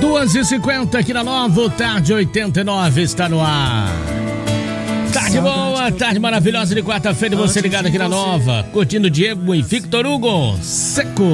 2h50 aqui na Nova, Tarde 89 está no ar. Tarde boa, tarde maravilhosa de quarta-feira, você ligado aqui na Nova, curtindo Diego e Victor Hugo Seco.